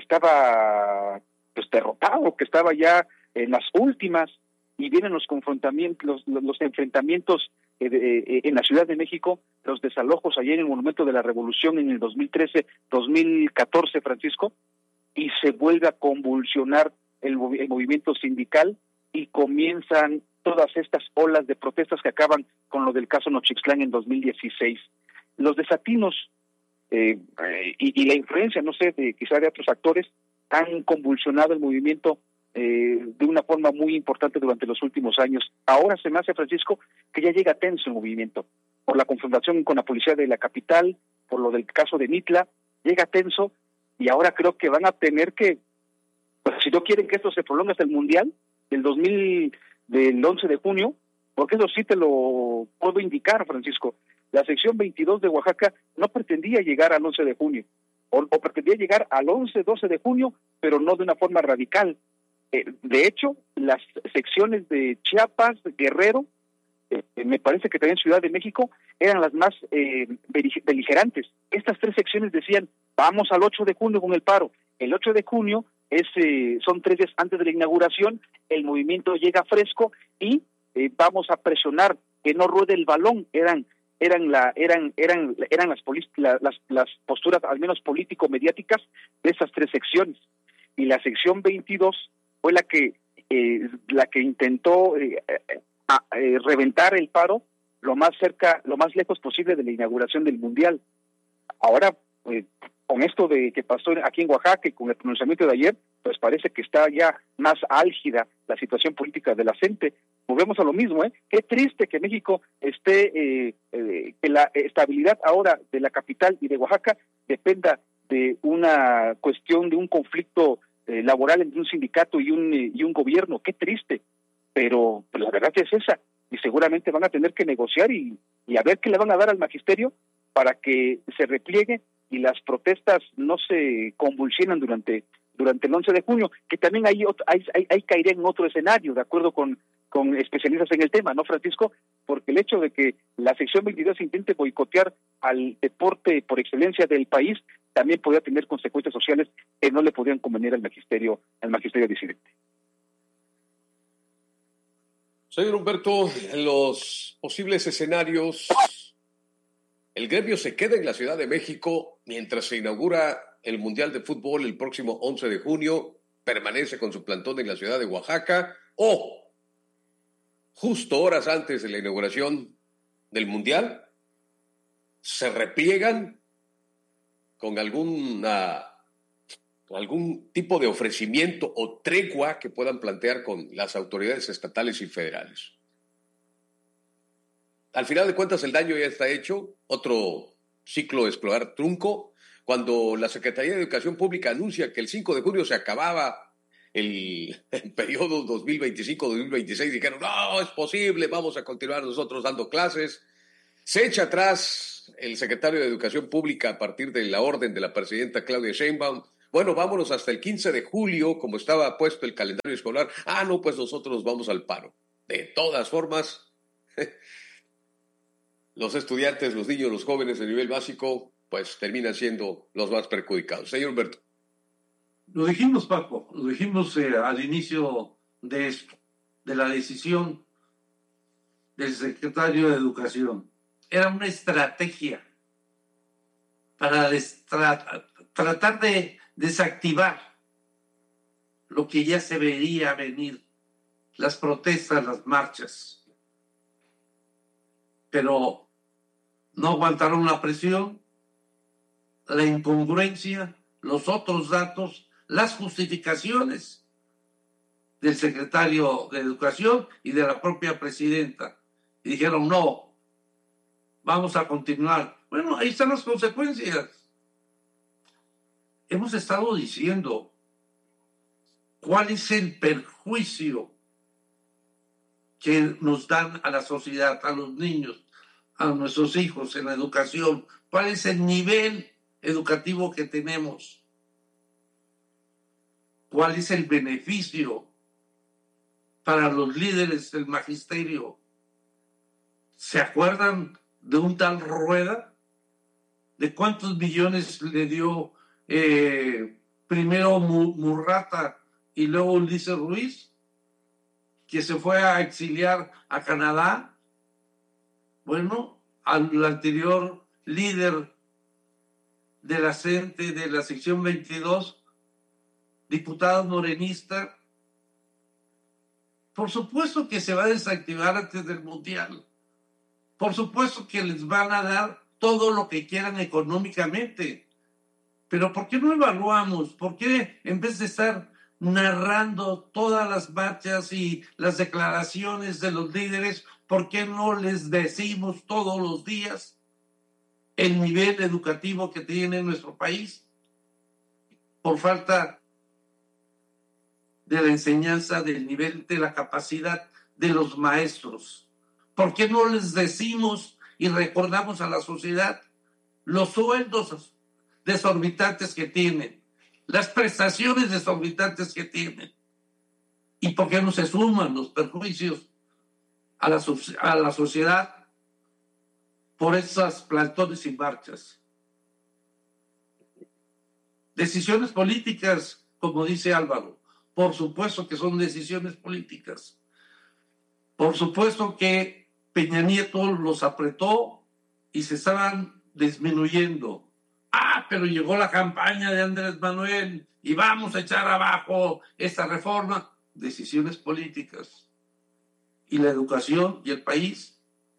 estaba pues derrotado, que estaba ya en las últimas, y vienen los confrontamientos, los, los, los enfrentamientos eh, eh, en la Ciudad de México, los desalojos allá en el Monumento de la Revolución en el dos mil trece, dos mil catorce, Francisco, y se vuelve a convulsionar el, el movimiento sindical y comienzan todas estas olas de protestas que acaban con lo del caso Nochixtlán en dos mil dieciséis. Los desatinos eh, y, y la influencia, no sé, de, quizá de otros actores, han convulsionado el movimiento eh, de una forma muy importante durante los últimos años. Ahora se me hace, Francisco, que ya llega tenso el movimiento, por la confrontación con la policía de la capital, por lo del caso de Mitla, llega tenso, y ahora creo que van a tener que, pues si no quieren que esto se prolongue hasta el Mundial del dos mil, del once de junio, porque eso sí te lo puedo indicar, Francisco, la sección veintidós de Oaxaca no pretendía llegar al once de junio, o, o pretendía llegar al once, doce de junio, pero no de una forma radical. Eh, de hecho, las secciones de Chiapas, Guerrero, eh, me parece que también Ciudad de México, eran las más eh, beligerantes. Estas tres secciones decían, vamos al ocho de junio con el paro. El ocho de junio es, eh, son tres días antes de la inauguración, el movimiento llega fresco y eh, vamos a presionar que no ruede el balón. Eran eran la eran eran eran las la, las las posturas al menos político mediáticas de esas tres secciones, y la sección veintidós fue la que eh, la que intentó eh, a, eh, reventar el paro lo más cerca lo más lejos posible de la inauguración del Mundial. Ahora eh, con esto de que pasó aquí en Oaxaca y con el pronunciamiento de ayer, pues parece que está ya más álgida la situación política de la gente. Volvemos a lo mismo, ¿eh? Qué triste que México esté, eh, eh, que la estabilidad ahora de la capital y de Oaxaca dependa de una cuestión, de un conflicto eh, laboral entre un sindicato y un eh, y un gobierno. Qué triste, pero pues, la verdad es esa, y seguramente van a tener que negociar y, y a ver qué le van a dar al magisterio para que se repliegue y las protestas no se convulsionan durante durante el once de junio, que también hay, hay, hay, hay caería en otro escenario, de acuerdo con, con especialistas en el tema, ¿no, Francisco? Porque el hecho de que la sección veintidós intente boicotear al deporte por excelencia del país también podría tener consecuencias sociales que no le podrían convenir al magisterio, al magisterio disidente. Señor Humberto, en los posibles escenarios, el gremio se queda en la Ciudad de México mientras se inaugura el Mundial de Fútbol el próximo once de junio, permanece con su plantón en la ciudad de Oaxaca, o justo horas antes de la inauguración del Mundial, se repliegan con alguna, algún tipo de ofrecimiento o tregua que puedan plantear con las autoridades estatales y federales. Al final de cuentas, el daño ya está hecho. Otro ciclo escolar trunco. Cuando la Secretaría de Educación Pública anuncia que el cinco de junio se acababa el, el periodo dos mil veinticinco dos mil veintiséis, dijeron, no, es posible, vamos a continuar nosotros dando clases. Se echa atrás el secretario de Educación Pública a partir de la orden de la presidenta Claudia Sheinbaum. Bueno, vámonos hasta el quince de julio, como estaba puesto el calendario escolar. Ah, no, pues nosotros nos vamos al paro. De todas formas, los estudiantes, los niños, los jóvenes de nivel básico, pues terminan siendo los más perjudicados. Señor Humberto. Lo dijimos, Paco, lo dijimos eh, al inicio de esto, de la decisión del secretario de Educación. Era una estrategia para destra- tratar de desactivar lo que ya se vería venir, las protestas, las marchas. Pero no aguantaron la presión, la incongruencia, los otros datos, las justificaciones del secretario de Educación y de la propia presidenta. Y dijeron, no, vamos a continuar. Bueno, ahí están las consecuencias. Hemos estado diciendo cuál es el perjuicio que nos dan a la sociedad, a los niños, a nuestros hijos en la educación, cuál es el nivel educativo que tenemos, cuál es el beneficio para los líderes del magisterio. ¿Se acuerdan de un tal Rueda? ¿De cuántos millones le dio eh, primero Murrata y luego Ulises Ruiz, que se fue a exiliar a Canadá? Bueno, al anterior líder de la C E N T E de la sección veintidós, diputado morenista, por supuesto que se va a desactivar antes del Mundial. Por supuesto que les van a dar todo lo que quieran económicamente. Pero ¿por qué no evaluamos? ¿Por qué en vez de estar narrando todas las marchas y las declaraciones de los líderes, por qué no les decimos todos los días el nivel educativo que tiene nuestro país? Por falta de la enseñanza, del nivel de la capacidad de los maestros. ¿Por qué no les decimos y recordamos a la sociedad los sueldos desorbitantes que tienen, las prestaciones desorbitantes que tienen? ¿Y por qué no se suman los perjuicios a la, a la sociedad por esas plantones y marchas? Decisiones políticas, como dice Álvaro. Por supuesto que son decisiones políticas. Por supuesto que Peña Nieto los apretó y se estaban disminuyendo. Ah, pero llegó la campaña de Andrés Manuel y vamos a echar abajo esta reforma. Decisiones políticas. Y la educación y el país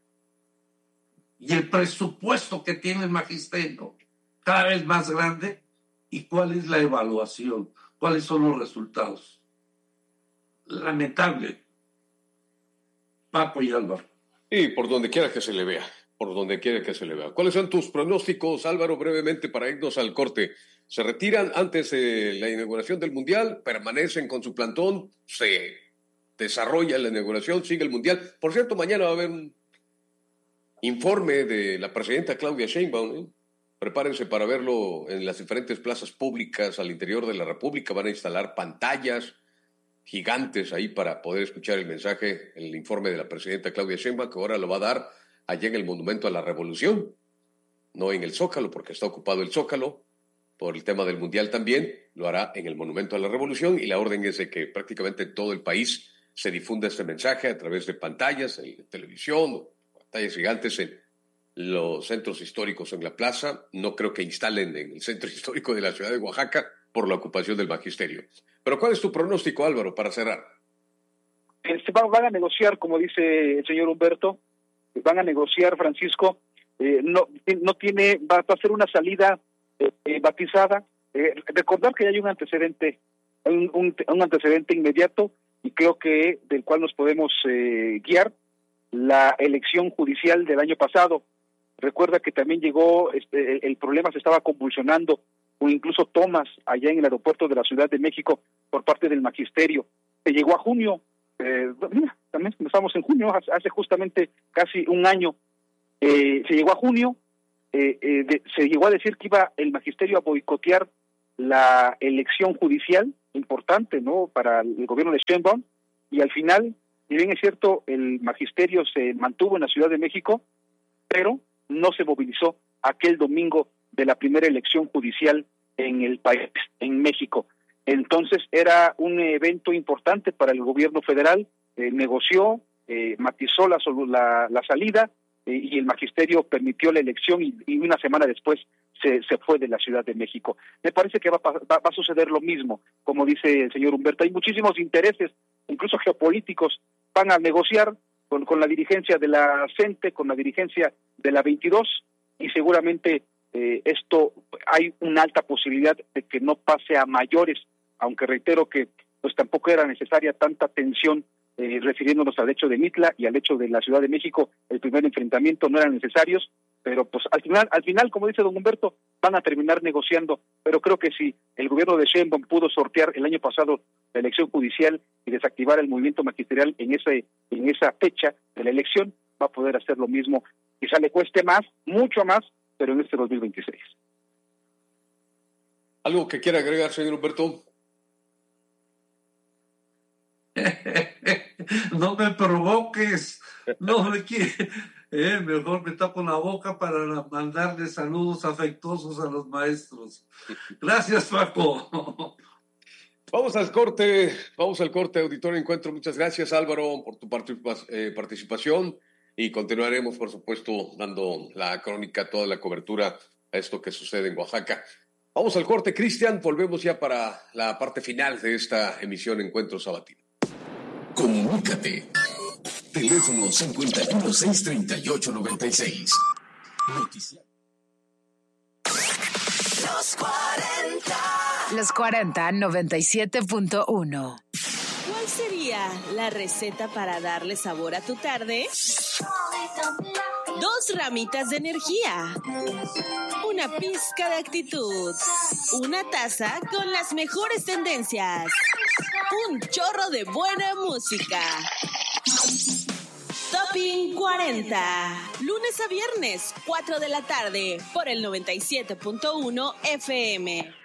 y el presupuesto que tiene el magisterio cada vez más grande. ¿Y cuál es la evaluación? ¿Cuáles son los resultados? Lamentable, Paco y Álvaro. Y por donde quiera que se le vea, por donde quiera que se le vea. ¿Cuáles son tus pronósticos, Álvaro, brevemente para irnos al corte? ¿Se retiran antes de la inauguración del Mundial? ¿Permanecen con su plantón? ¿Se desarrolla la inauguración? ¿Sigue el Mundial? Por cierto, mañana va a haber un informe de la presidenta Claudia Sheinbaum, ¿eh? Prepárense para verlo en las diferentes plazas públicas al interior de la República. Van a instalar pantallas gigantes ahí para poder escuchar el mensaje, el informe de la presidenta Claudia Sheinbaum, que ahora lo va a dar allá en el Monumento a la Revolución, no en el Zócalo, porque está ocupado el Zócalo por el tema del Mundial también. Lo hará en el Monumento a la Revolución y la orden es de que prácticamente en todo el país se difunda este mensaje a través de pantallas, en televisión, pantallas gigantes en los centros históricos en la plaza. No creo que instalen en el centro histórico de la ciudad de Oaxaca por la ocupación del magisterio. Pero ¿cuál es tu pronóstico, Álvaro, para cerrar? Este, van, van a negociar, como dice el señor Humberto, van a negociar, Francisco, eh, no, no tiene, va, va a ser una salida eh, batizada, Eh, recordar que ya hay un antecedente, un, un, un antecedente inmediato y creo que del cual nos podemos eh, guiar, la elección judicial del año pasado. Recuerda que también llegó, este, el, el problema se estaba convulsionando, o incluso tomas allá en el aeropuerto de la Ciudad de México por parte del magisterio. Se llegó a junio, eh, mira, también estamos en junio, hace justamente casi un año, eh, se llegó a junio, eh, eh, de, se llegó a decir que iba el magisterio a boicotear la elección judicial, importante, ¿no?, para el gobierno de Sheinbaum, y al final, si bien es cierto, el magisterio se mantuvo en la Ciudad de México, pero no se movilizó aquel domingo de la primera elección judicial en el país, en México. Entonces era un evento importante para el gobierno federal, eh, negoció, eh, matizó la, la, la salida eh, y el magisterio permitió la elección y, y una semana después se, se fue de la Ciudad de México. Me parece que va, va, va a suceder lo mismo, como dice el señor Humberto. Hay muchísimos intereses, incluso geopolíticos, van a negociar con, con la dirigencia de la CENTE, con la dirigencia de la veintidós, y seguramente eh, esto hay una alta posibilidad de que no pase a mayores, aunque reitero que pues tampoco era necesaria tanta tensión, eh, refiriéndonos al hecho de Mitla y al hecho de la Ciudad de México. El primer enfrentamiento no eran necesarios, pero pues al final, al final, como dice don Humberto, van a terminar negociando. Pero creo que si el gobierno de Sheinbaum pudo sortear el año pasado la elección judicial y desactivar el movimiento magisterial en ese en esa fecha de la elección, va a poder hacer lo mismo. Quizá le cueste más, mucho más, pero en este dos mil veintiséis. ¿Algo que quiera agregar, señor Humberto? No me provoques, no me quieres. Eh, mejor me tapo la boca para mandarle saludos afectuosos a los maestros. Gracias, Paco. Vamos al corte, vamos al corte, Auditorio Encuentro. Muchas gracias, Álvaro, por tu participa- eh, participación y continuaremos, por supuesto, dando la crónica, toda la cobertura a esto que sucede en Oaxaca. Vamos al corte, Cristian, volvemos ya para la parte final de esta emisión Encuentro Sabatino. Comunícate. Teléfono cincuenta y uno, seiscientos treinta y ocho, noventa y seis. Noticia. Los cuarenta. Los cuarenta, noventa y siete punto uno. ¿Cuál sería la receta para darle sabor a tu tarde? Dos ramitas de energía, una pizca de actitud, una taza con las mejores tendencias, un chorro de buena música. Topping cuarenta, lunes a viernes, cuatro de la tarde, por el noventa y siete punto uno F M.